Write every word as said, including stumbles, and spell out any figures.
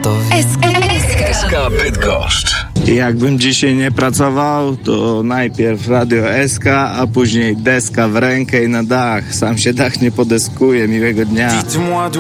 gotowi. S K Bydgoszcz. Jakbym dzisiaj nie pracował, to najpierw Radio S K, a później deska w rękę i na dach. Sam się dach nie podeskuje. Miłego dnia.